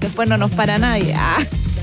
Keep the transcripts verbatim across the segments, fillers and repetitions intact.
Después no nos para nadie. Ah.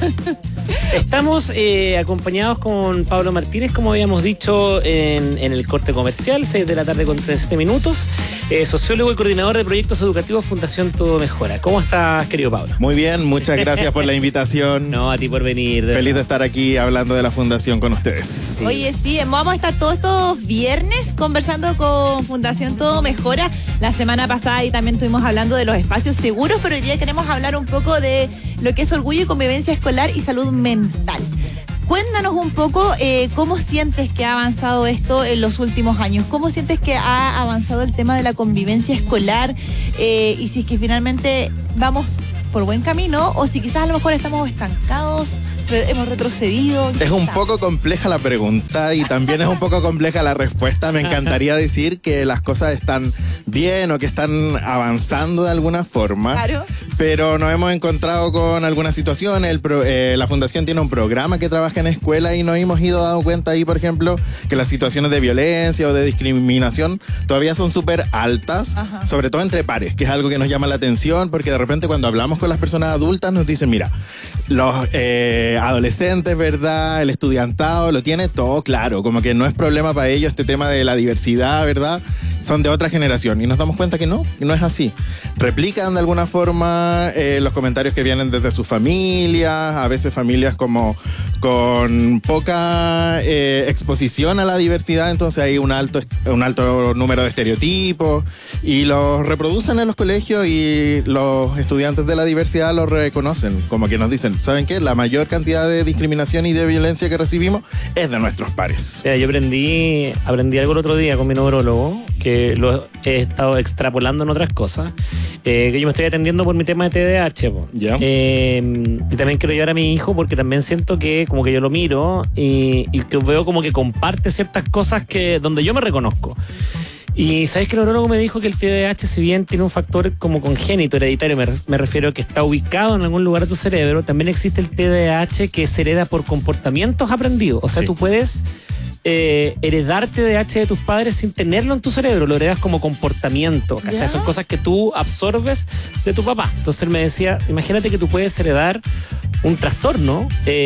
Estamos eh, acompañados con Pablo Martínez, como habíamos dicho en, en el corte comercial, seis de la tarde con treinta y siete minutos, eh, sociólogo y coordinador de proyectos educativos Fundación Todo Mejora. ¿Cómo estás, querido Pablo? Muy bien, muchas gracias por la invitación. No, a ti por venir. De Feliz verdad. de estar aquí hablando de la Fundación con ustedes. Sí. Oye, sí, vamos a estar todos estos viernes conversando con Fundación Todo Mejora. La semana pasada y también estuvimos hablando de los espacios seguros, pero hoy día queremos hablar un poco de lo que es orgullo y convivencia escolar y salud mental. Cuéntanos un poco eh, cómo sientes que ha avanzado esto en los últimos años, cómo sientes que ha avanzado el tema de la convivencia escolar eh, y si es que finalmente vamos por buen camino o si quizás a lo mejor estamos estancados, re- hemos retrocedido. Es un poco compleja la pregunta y también es un poco compleja la respuesta. Me encantaría decir que las cosas están bien o que están avanzando de alguna forma. Claro. Pero nos hemos encontrado con algunas situaciones. El pro, eh, la Fundación tiene un programa que trabaja en escuela y nos hemos ido dando cuenta ahí, por ejemplo, que las situaciones de violencia o de discriminación todavía son súper altas, Ajá. sobre todo entre pares, que es algo que nos llama la atención porque de repente cuando hablamos con las personas adultas nos dicen, mira, los eh, adolescentes, ¿verdad? El estudiantado lo tiene todo claro, como que no es problema para ellos este tema de la diversidad, ¿verdad? Son de otra generación y nos damos cuenta que no, que no es así. Replican de alguna forma eh, los comentarios que vienen desde sus familias, a veces familias como con poca eh, exposición a la diversidad, entonces hay un alto, un alto número de estereotipos y los reproducen en los colegios y los estudiantes de la diversidad los reconocen, como que nos dicen, ¿saben qué? La mayor cantidad de discriminación y de violencia que recibimos es de nuestros pares. O sea, yo aprendí, aprendí algo el otro día con mi neurólogo, que lo he estado extrapolando en otras cosas, eh, que yo me estoy atendiendo por mi tema de T D A H. Po. Ya. Eh, y también quiero llevar a mi hijo porque también siento que como que yo lo miro y, y que veo como que comparte ciertas cosas que donde yo me reconozco. Y ¿sabes que el neurólogo me dijo que el T D A H, si bien tiene un factor como congénito, hereditario, me, me refiero a que está ubicado en algún lugar de tu cerebro, también existe el T D A H que se hereda por comportamientos aprendidos. O sea, Sí. tú puedes eh, heredar T D A H de tus padres sin tenerlo en tu cerebro, lo heredas como comportamiento, ¿cachai? ¿Ya? Son cosas que tú absorbes de tu papá. Entonces él me decía, imagínate que tú puedes heredar un trastorno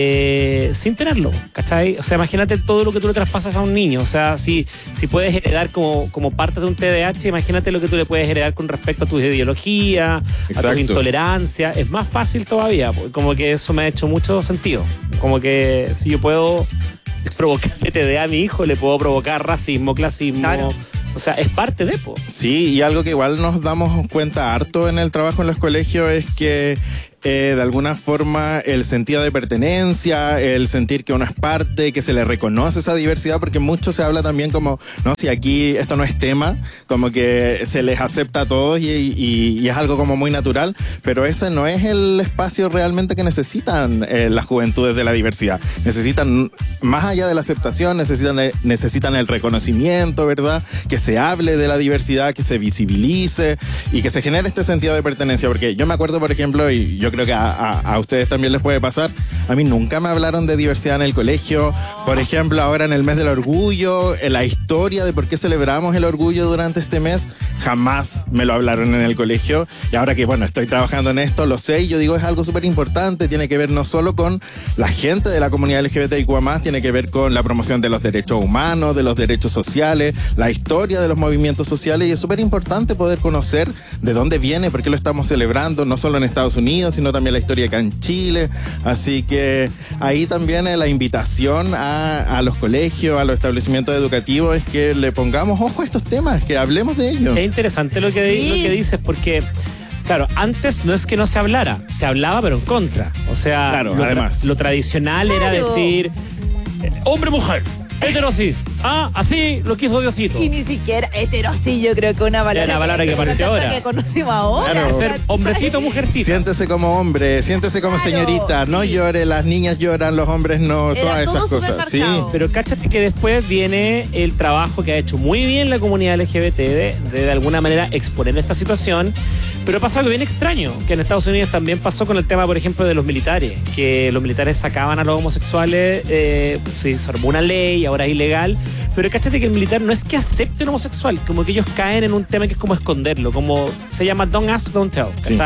eh, sin tenerlo, ¿cachai? O sea, imagínate todo lo que tú le traspasas a un niño. O sea, si, si puedes heredar como, como parte de un T D A H, imagínate lo que tú le puedes heredar con respecto a tu ideología, a Exacto. tu intolerancia. Es más fácil todavía, porque como que eso me ha hecho mucho sentido. Como que si yo puedo provocarle T D A a mi hijo, le puedo provocar racismo, clasismo. Claro. O sea, es parte de, po. Sí, y algo que igual nos damos cuenta harto en el trabajo en los colegios es que eh, de alguna forma el sentido de pertenencia, el sentir que uno es parte, que se le reconoce esa diversidad, porque mucho se habla también como, no, si aquí esto no es tema, como que se les acepta a todos y, y, y es algo como muy natural, pero ese no es el espacio realmente que necesitan eh, las juventudes de la diversidad. Necesitan, más allá de la aceptación, necesitan, necesitan el reconocimiento, ¿verdad? Que se hable de la diversidad, que se visibilice y que se genere este sentido de pertenencia, porque yo me acuerdo, por ejemplo, y yo creo que a, a, a ustedes también les puede pasar, a mí nunca me hablaron de diversidad en el colegio. Por ejemplo, ahora en el mes del orgullo, en la historia de por qué celebramos el orgullo durante este mes, jamás me lo hablaron en el colegio, y ahora que, bueno, estoy trabajando en esto, lo sé, y yo digo, es algo súper importante, tiene que ver no solo con la gente de la comunidad L G B T I Q A más, tiene que ver con la promoción de los derechos humanos, de los derechos sociales, la historia de los movimientos sociales, y es súper importante poder conocer de dónde viene, por qué lo estamos celebrando, no solo en Estados Unidos, sino también la historia acá en Chile. Así que ahí también la invitación a, a los colegios, a los establecimientos educativos, es que le pongamos ojo a estos temas, que hablemos de ellos. Es interesante lo que, Sí. lo que dices, porque claro, antes no es que no se hablara, se hablaba pero en contra. O sea, Claro, lo, tra- además. lo tradicional Claro. era decir eh, hombre-mujer, heterosis. Ah, así lo quiso Diosito. Y ni siquiera hetero, sí, yo creo que una palabra, Era una palabra que es un apareció concepto ahora. que conocimos ahora. Claro. O sea, Ser hombrecito, mujercita. Siéntese como hombre, siéntese como Claro, señorita, no sí. llore, las niñas lloran, los hombres no, Era todas todo esas cosas. Sí. supermercado. Pero cáchate que después viene el trabajo que ha hecho muy bien la comunidad L G B T de, de de alguna manera exponer esta situación. Pero pasa algo bien extraño, que en Estados Unidos también pasó con el tema, por ejemplo, de los militares, que los militares sacaban a los homosexuales, eh, se armó una ley, ahora es ilegal, pero cáchate que el militar no es que acepte un homosexual, como que ellos caen en un tema que es como esconderlo, como se llama don't ask, don't tell, ¿cachai?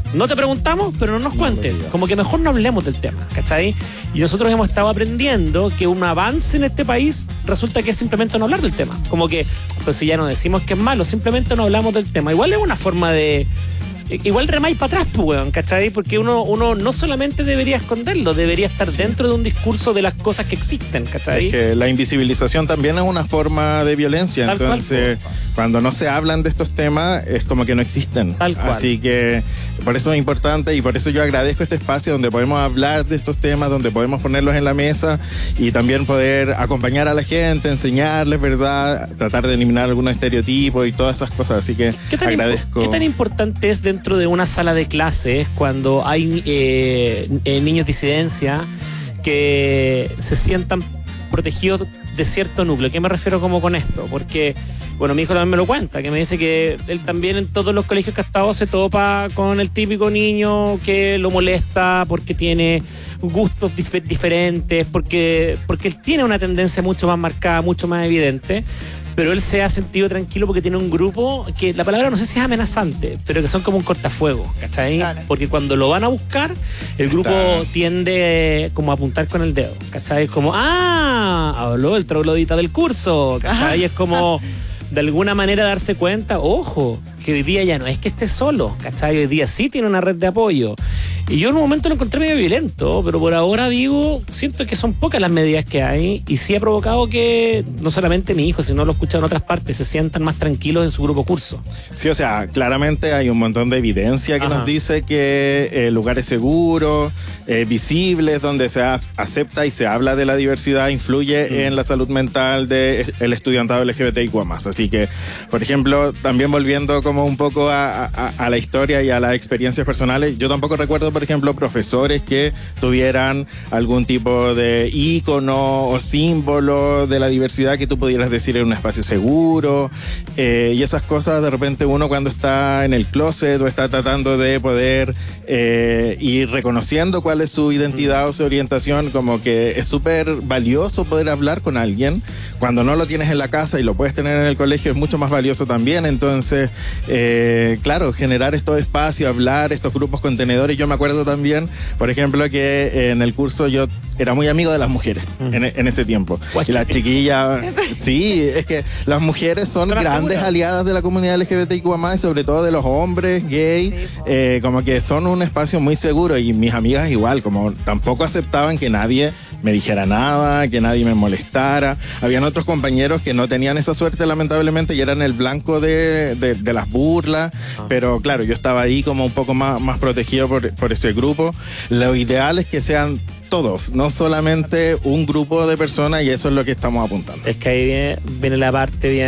No te preguntamos, pero no nos No cuentes. me digas. Como que mejor no hablemos del tema, ¿cachai? Y nosotros hemos estado aprendiendo que un avance en este país resulta que es simplemente no hablar del tema. Como que, pues si ya no decimos que es malo, simplemente no hablamos del tema. Igual es una forma de... Igual remáis para atrás, pues, weón, ¿cachai? Porque uno, uno no solamente debería esconderlo, debería estar sí. dentro de un discurso de las cosas que existen, ¿cachai? Es que la invisibilización también es una forma de violencia. Tal Entonces, cual, cuando no se hablan de estos temas, es como que no existen. Tal cual. Así que por eso es importante y por eso yo agradezco este espacio donde podemos hablar de estos temas, donde podemos ponerlos en la mesa y también poder acompañar a la gente, enseñarles, ¿verdad? Tratar de eliminar algunos estereotipos y todas esas cosas. Así que ¿Qué tan agradezco. ¿Qué tan importante es dentro de una sala de clases cuando hay eh, eh, niños de disidencia que se sientan protegidos de cierto núcleo? ¿Qué me refiero como con esto? Porque, bueno, mi hijo también me lo cuenta, que me dice que él también en todos los colegios que ha estado se topa con el típico niño que lo molesta porque tiene gustos dif- diferentes, porque, porque él tiene una tendencia mucho más marcada, mucho más evidente. Pero él se ha sentido tranquilo porque tiene un grupo que la palabra no sé si es amenazante, pero que son como un cortafuego, ¿cachai? Claro. Porque cuando lo van a buscar, el grupo Está. tiende como a apuntar con el dedo, ¿cachai? Como, ah, habló el troglodita del curso, ¿cachai? Y es como, de alguna manera darse cuenta, ojo, que hoy día ya no es que esté solo, ¿cachai? Hoy día sí tiene una red de apoyo. Y yo en un momento lo encontré medio violento, pero por ahora digo, siento que son pocas las medidas que hay y sí ha provocado que no solamente mi hijo, sino lo escuchan en otras partes, se sientan más tranquilos en su grupo curso. Sí, o sea, claramente hay un montón de evidencia que Ajá. nos dice que eh, lugares seguros, eh, visibles, donde se a- acepta y se habla de la diversidad, influye mm. en la salud mental del estudiantado L G B T I Q A más. Así que, por ejemplo, también volviendo como un poco a, a, a la historia y a las experiencias personales, yo tampoco recuerdo, por ejemplo, profesores que tuvieran algún tipo de ícono o símbolo de la diversidad que tú pudieras decir en un espacio seguro, eh, y esas cosas de repente uno cuando está en el closet o está tratando de poder eh, ir reconociendo cuál es su identidad o su orientación, como que es súper valioso poder hablar con alguien. Cuando no lo tienes en la casa y lo puedes tener en el colegio es mucho más valioso también. Entonces, eh, claro, generar estos espacios, hablar, estos grupos contenedores. Yo me acuerdo también, por ejemplo, que en el curso yo era muy amigo de las mujeres mm. en, en ese tiempo. Y las chiquillas, sí, es que las mujeres son grandes segura? aliadas de la comunidad L G B T I Q A más, y sobre todo de los hombres gay, sí, eh, como que son un espacio muy seguro, y mis amigas igual, como tampoco aceptaban que nadie me dijera nada, que nadie me molestara. Habían otros compañeros que no tenían esa suerte, lamentablemente, y eran el blanco de, de, de las burlas, ah. pero claro, yo estaba ahí como un poco más, más protegido por, por ese grupo. Lo ideal es que sean todos, no solamente un grupo de personas, y eso es lo que estamos apuntando. Es que ahí viene, viene la parte bien